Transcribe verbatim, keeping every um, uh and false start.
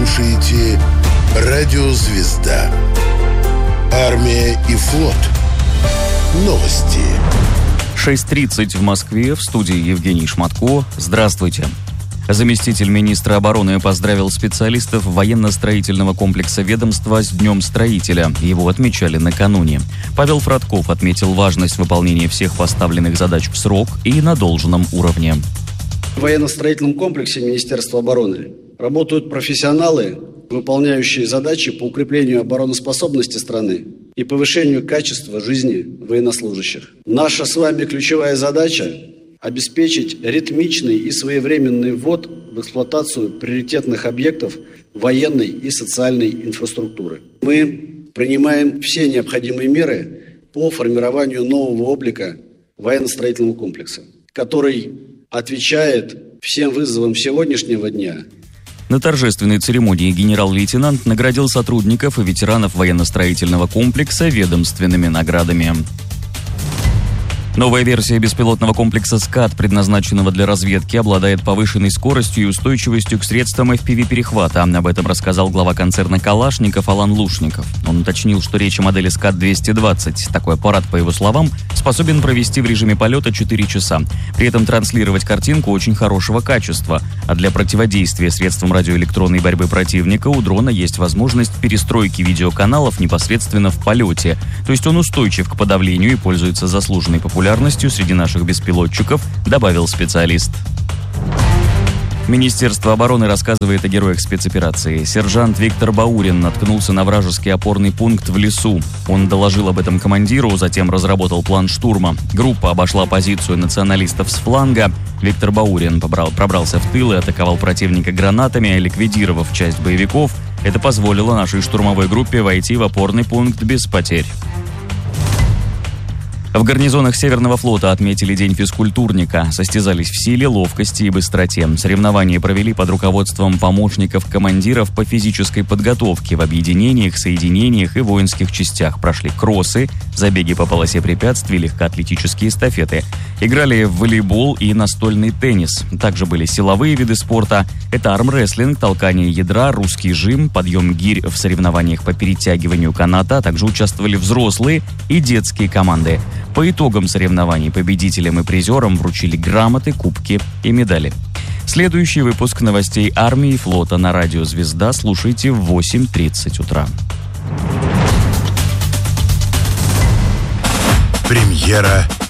слушаете «Радио Звезда». Армия и флот. Новости. шесть тридцать в Москве. В студии Евгений Шматко. Здравствуйте. Заместитель министра обороны поздравил специалистов военно-строительного комплекса ведомства с Днем строителя. Его отмечали накануне. Павел Фродков отметил важность выполнения всех поставленных задач в срок и на должном уровне. В военно-строительном комплексе Министерства обороны работают профессионалы, выполняющие задачи по укреплению обороноспособности страны и повышению качества жизни военнослужащих. Наша с вами ключевая задача – обеспечить ритмичный и своевременный ввод в эксплуатацию приоритетных объектов военной и социальной инфраструктуры. Мы принимаем все необходимые меры по формированию нового облика военно-строительного комплекса, который отвечает всем вызовам сегодняшнего дня. На торжественной церемонии генерал-лейтенант наградил сотрудников и ветеранов военно-строительного комплекса ведомственными наградами. Новая версия беспилотного комплекса «Скат», предназначенного для разведки, обладает повышенной скоростью и устойчивостью к средствам эф пи ви-перехвата. Об этом рассказал глава концерна «Калашников» Алан Лушников. Он уточнил, что речь о модели «Скат двести двадцать». Такой аппарат, по его словам, способен провести в режиме полета четыре часа. При этом транслировать картинку очень хорошего качества. А для противодействия средствам радиоэлектронной борьбы противника у дрона есть возможность перестройки видеоканалов непосредственно в полете. То есть он устойчив к подавлению и пользуется заслуженной популярностью среди наших беспилотчиков, добавил специалист. Министерство обороны рассказывает о героях спецоперации. Сержант Виктор Баурин наткнулся на вражеский опорный пункт в лесу. Он доложил об этом командиру, затем разработал план штурма. Группа обошла позицию националистов с фланга. Виктор Баурин побрал, пробрался в тыл и атаковал противника гранатами, ликвидировав часть боевиков. Это позволило нашей штурмовой группе войти в опорный пункт без потерь. В гарнизонах Северного флота отметили День физкультурника. Состязались в силе, ловкости и быстроте. Соревнования провели под руководством помощников командиров по физической подготовке. В объединениях, соединениях и воинских частях прошли кроссы, забеги по полосе препятствий, легкоатлетические эстафеты. Играли в волейбол и настольный теннис. Также были силовые виды спорта. Это армрестлинг, толкание ядра, русский жим, подъем гирь в соревнованиях по перетягиванию каната. А также участвовали взрослые и детские команды. По итогам соревнований победителям и призерам вручили грамоты, кубки и медали. Следующий выпуск новостей армии и флота на радио «Звезда» слушайте в восемь тридцать утра. Премьера